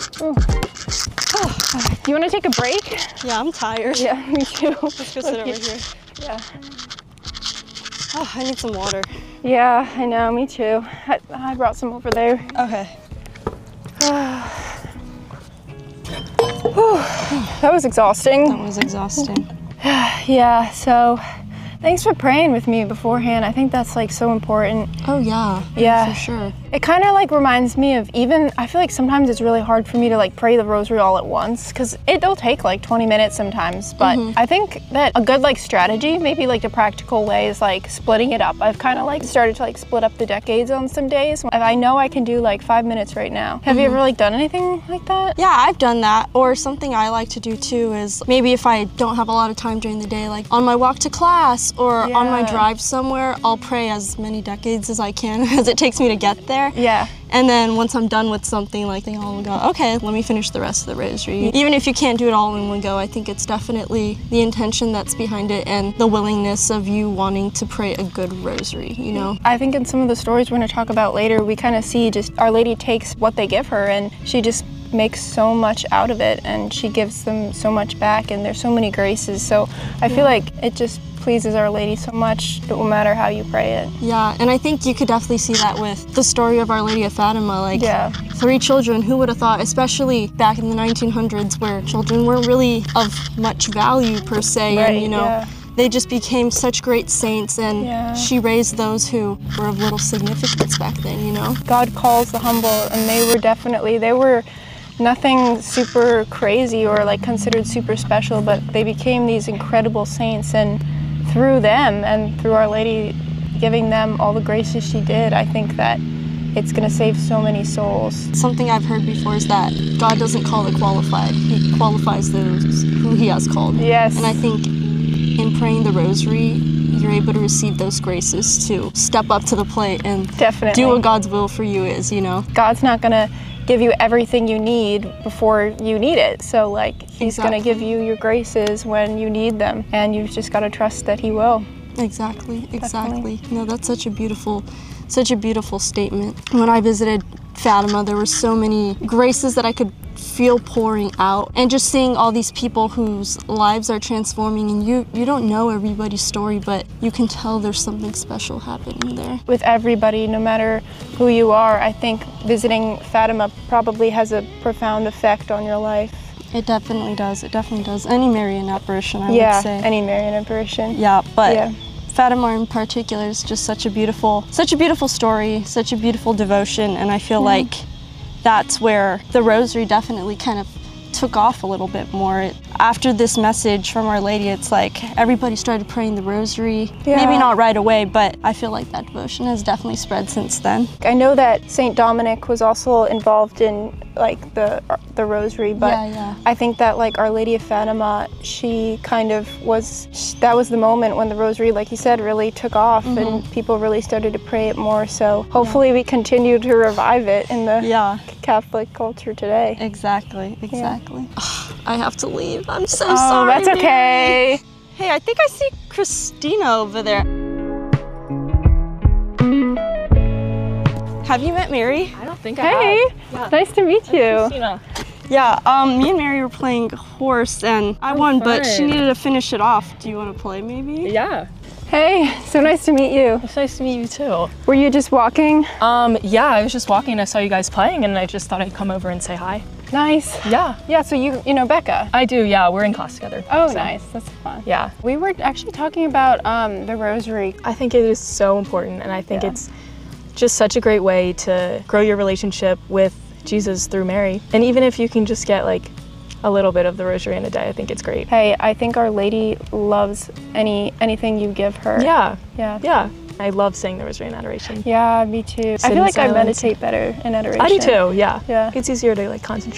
Oh. Do you want to take a break? Yeah, I'm tired. Yeah, me too. Let's go sit over here. Yeah. Oh, I need some water. Yeah, I know, me too. I brought some over there. Okay. That was exhausting. That was exhausting. Yeah, so thanks for praying with me beforehand. I think that's like so important. Oh yeah. Yeah. For sure. It kind of like reminds me of I feel like sometimes it's really hard for me to like pray the rosary all at once because it'll take like 20 minutes sometimes. But I think that a good like strategy, maybe like the practical way is like splitting it up. I've kind of like started to like split up the decades on some days. If I know I can do like 5 minutes right now. Have you ever like done anything like that? Yeah, I've done that. Or something I like to do too is maybe if I don't have a lot of time during the day, like on my walk to class or on my drive somewhere, I'll pray as many decades as I can as it takes me to get there. Yeah. And then once I'm done with something, like I'll go, okay, let me finish the rest of the rosary. Even if you can't do it all in one go, I think it's definitely the intention that's behind it and the willingness of you wanting to pray a good rosary, you know? I think in some of the stories we're going to talk about later, we kind of see just Our Lady takes what they give her and she just makes so much out of it and she gives them so much back and there's so many graces. So I feel like it just pleases Our Lady so much no matter how you pray it. Yeah, and I think you could definitely see that with the story of Our Lady of Fatima. Like, 3 children, who would have thought, especially back in the 1900s where children weren't really of much value per se, Right, and you know, they just became such great saints and she raised those who were of little significance back then, you know? God calls the humble and they were nothing super crazy or like considered super special, but they became these incredible saints, and through them and through Our Lady giving them all the graces she did, I think that it's going to save so many souls. Something I've heard before is that God doesn't call the qualified, He qualifies those who He has called. Yes. And I think in praying the rosary, you're able to receive those graces to step up to the plate and do what God's will for you is, you know? God's not going to give you everything you need before you need it. So like He's going to give you your graces when you need them, and you've just got to trust that He will. Exactly. No, that's such a beautiful statement. When I visited Fatima, there were so many graces that I could feel pouring out, and just seeing all these people whose lives are transforming, and you don't know everybody's story, but you can tell there's something special happening there. With everybody, no matter who you are, I think visiting Fatima probably has a profound effect on your life. It definitely does. Any Marian apparition, I would say. Yeah, any Marian apparition. Yeah, but Fatima in particular is just such a beautiful story, such a beautiful devotion, and I feel like that's where the rosary definitely kind of took off a little bit more. After this message from Our Lady, it's like everybody started praying the rosary. Maybe not right away, but I feel like that devotion has definitely spread since then. I know that Saint Dominic was also involved in like the rosary, but I think that like Our Lady of Fatima, she kind of that was the moment when the rosary, like you said, really took off and people really started to pray it more. So hopefully we continue to revive it in the Catholic culture today. Exactly. I have to leave. I'm so sorry. Oh, that's okay. Hey, I think I see Christina over there. Have you met Mary? I don't think I have. Hey, nice to meet you. Christina. Yeah, me and Mary were playing horse and I won, but she needed to finish it off. Do you want to play maybe? Yeah. Hey, so nice to meet you. It's nice to meet you too. Were you just walking? Yeah, I was just walking and I saw you guys playing and I just thought I'd come over and say hi. Nice. Yeah, so you know Becca? I do, yeah, we're in class together. Oh, so. Nice, that's fun. Yeah. We were actually talking about the rosary. I think it is so important, and I think it's just such a great way to grow your relationship with Jesus through Mary. And even if you can just get like a little bit of the rosary in a day, I think it's great. Hey, I think Our Lady loves anything you give her. Yeah. I love saying the rosary in adoration. Yeah, me too. I feel like I meditate better in adoration. I do too, yeah. It's easier to like concentrate.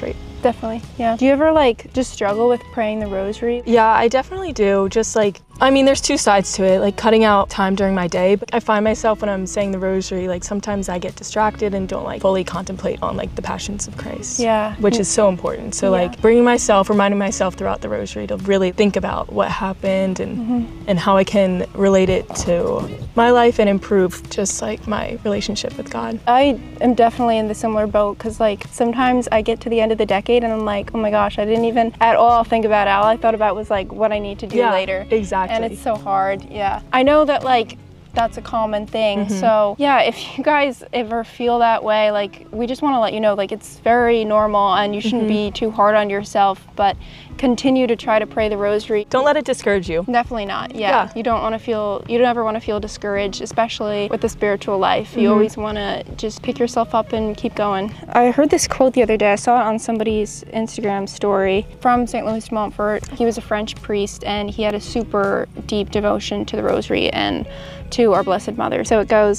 Definitely, yeah. Do you ever like just struggle with praying the rosary? Yeah, I definitely do. Just like, I mean, there's two sides to it, like cutting out time during my day. But I find myself when I'm saying the rosary, like sometimes I get distracted and don't like fully contemplate on like the passions of Christ. Yeah. Which is so important. So like reminding myself throughout the rosary to really think about what happened and how I can relate it to my life and improve just like my relationship with God. I am definitely in the similar boat because like sometimes I get to the end of the decade and I'm like, oh my gosh, I didn't even at all think about it. All I thought about was like what I need to do later. Exactly. And it's so hard, yeah. I know that like that's a common thing. So yeah, if you guys ever feel that way, like we just want to let you know like it's very normal and you shouldn't be too hard on yourself, but continue to try to pray the rosary. Don't let it discourage you. Definitely not. Yeah. You don't ever want to feel discouraged, especially with the spiritual life. You always want to just pick yourself up and keep going. I heard this quote the other day. I saw it on somebody's Instagram story from St. Louis de Montfort. He was a French priest and he had a super deep devotion to the rosary and to our Blessed Mother. So it goes,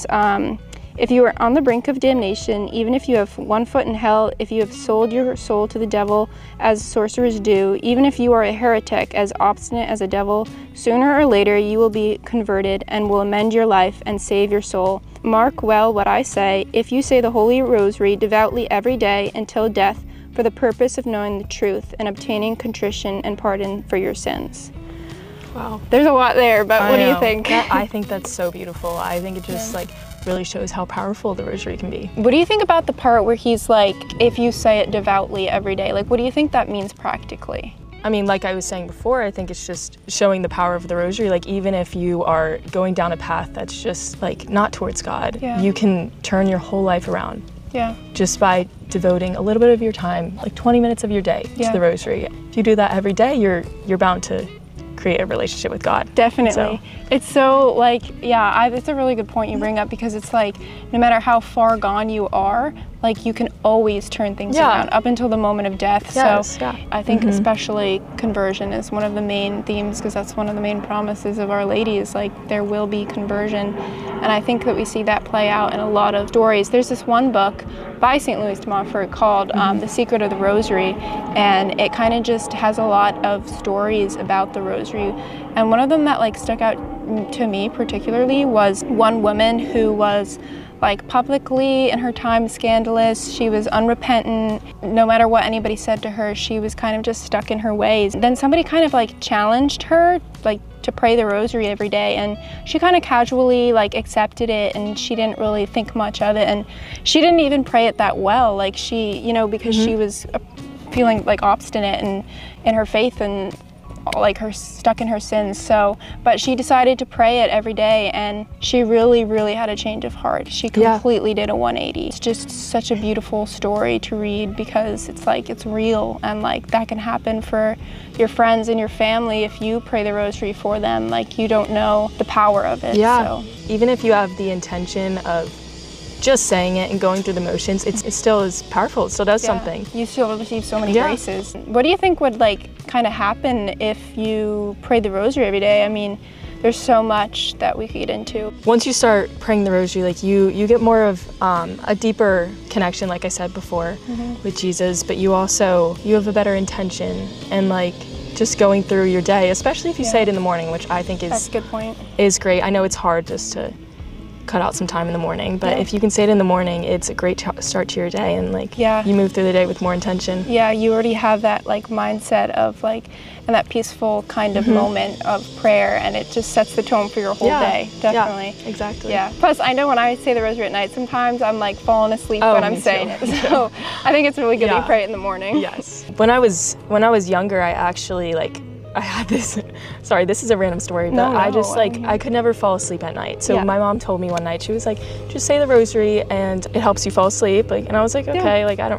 if you are on the brink of damnation, even if you have one foot in hell, if you have sold your soul to the devil as sorcerers do, even if you are a heretic as obstinate as a devil, sooner or later you will be converted and will amend your life and save your soul. Mark well what I say. If you say the Holy Rosary devoutly every day until death for the purpose of knowing the truth and obtaining contrition and pardon for your sins. Wow. There's a lot there, but what do you think? I think that's so beautiful. I think it just like really shows how powerful the rosary can be. What do you think about the part where he's like, if you say it devoutly every day? Like, what do you think that means practically? I mean, like I was saying before, I think it's just showing the power of the rosary. Like, even if you are going down a path that's just like not towards God, you can turn your whole life around. Yeah. Just by devoting a little bit of your time, like 20 minutes of your day to the rosary. If you do that every day, you're bound to create a relationship with God. Definitely. So. It's so like, it's a really good point you bring up because it's like, no matter how far gone you are, like you can always turn things around up until the moment of death. Yes, so I think especially conversion is one of the main themes because that's one of the main promises of Our Lady is like there will be conversion. And I think that we see that play out in a lot of stories. There's this one book by St. Louis de Montfort called The Secret of the Rosary, and it kind of just has a lot of stories about the rosary. And one of them that like stuck out to me particularly was one woman who was like publicly in her time scandalous. She was unrepentant. No matter what anybody said to her, she was kind of just stuck in her ways. Then somebody kind of like challenged her like to pray the rosary every day, and she kind of casually like accepted it, and she didn't really think much of it, and she didn't even pray it that well, like she, you know, because she was feeling like obstinate and in her faith and like her stuck in her sins. So, but she decided to pray it every day, and she really had a change of heart. She completely did a 180. It's just such a beautiful story to read because it's like it's real, and like that can happen for your friends and your family if you pray the rosary for them. Like you don't know the power of it. So. Even if you have the intention of just saying it and going through the motions, it still is powerful. It still does something. You still receive so many graces. What do you think would like kind of happen if you pray the rosary every day? I mean, there's so much that we could get into. Once you start praying the rosary, like you get more of a deeper connection, like I said before, with Jesus, but you have a better intention and like just going through your day, especially if you say it in the morning, which I think That's a good point. Is great. I know it's hard just to cut out some time in the morning, but if you can say it in the morning, it's a great start to your day, and like you move through the day with more intention. Yeah, you already have that like mindset of like, and that peaceful kind of moment of prayer, and it just sets the tone for your whole day. Definitely. Yeah, exactly. Yeah. Plus, I know when I say the rosary at night, sometimes I'm like falling asleep when I'm saying it. So I think it's really good that you pray it in the morning. Yes. When I was younger, I actually I had this, sorry, this is a random story, but I could never fall asleep at night. So my mom told me one night, she was like, just say the rosary and it helps you fall asleep. Like, and I was like, okay, like I don't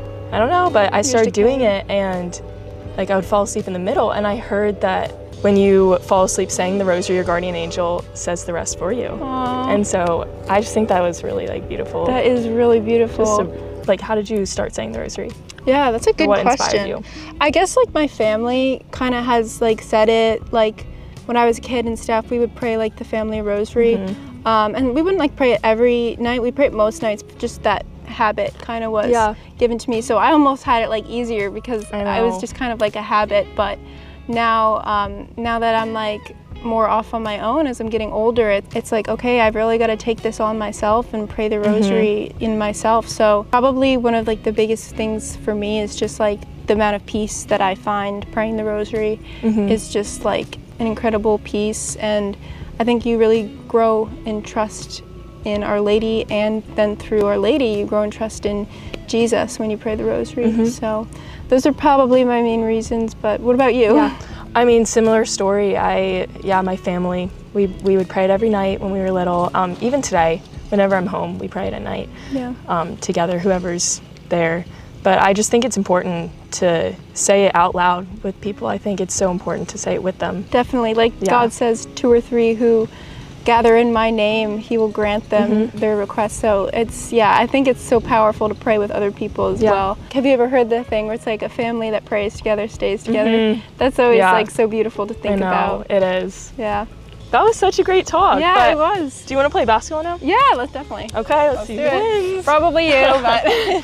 know, but I started doing it, and like I would fall asleep in the middle, and I heard that when you fall asleep saying the rosary, your guardian angel says the rest for you. Aww. And so I just think that was really like beautiful. That is really beautiful. Like, how did you start saying the rosary? Yeah, that's a good question. What inspired you? I guess like my family kind of has like said it, like when I was a kid and stuff, we would pray like the family rosary. And we wouldn't like pray it every night. We pray it most nights, just that habit kind of was given to me. So I almost had it like easier because I was just kind of like a habit. But now, now that I'm like more off on my own as I'm getting older, it's like, okay, I've really got to take this on myself and pray the rosary in myself. So probably one of like the biggest things for me is just like the amount of peace that I find praying the rosary is just like an incredible peace. And I think you really grow in trust in Our Lady, and then through Our Lady you grow in trust in Jesus when you pray the rosary. So those are probably my main reasons. But what about you? I mean, similar story. My family, we would pray it every night when we were little. Even today, whenever I'm home, we pray it at night together, whoever's there. But I just think it's important to say it out loud with people. I think it's so important to say it with them. Definitely. Like God says, 2 or 3 who gather in my name, he will grant them their requests. So it's, I think it's so powerful to pray with other people as well. Have you ever heard the thing where it's like a family that prays together stays together? That's always like so beautiful to think about. It is. Yeah. That was such a great talk. Yeah, it was. Do you want to play basketball now? Yeah, let's definitely. Okay, let's see who wins. Probably you, but...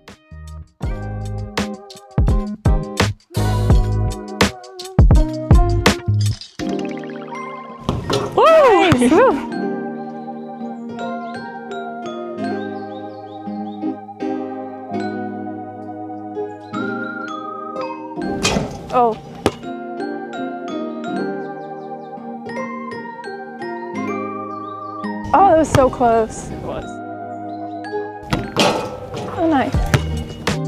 Nice. Oh. Oh, that was so close. It was. Oh, nice.